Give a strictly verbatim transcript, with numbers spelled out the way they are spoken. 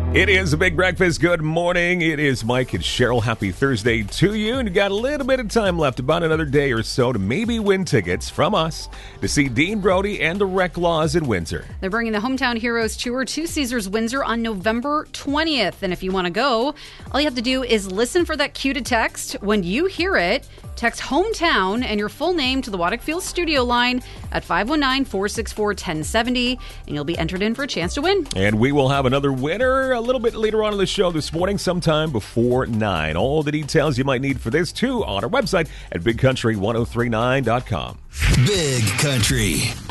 It is a big breakfast. Good morning. It is Mike and Cheryl. Happy Thursday to you. And you got a little bit of time left, about another day or so, to maybe win tickets from us to see Dean Brody and the Reclaws in Windsor. They're bringing the Hometown Heroes Tour to Caesars Windsor on November twentieth. And if you want to go, all you have to do is listen for that cue to text. When you hear it, text hometown and your full name to the Waddick Field studio line at five one nine, four six four, one zero seven zero, and you'll be entered in for a chance to win. And we will have another winner a little bit later on in the show this morning, sometime before nine. All the details you might need for this, too, on our website at big country ten thirty-nine dot com. Big Country.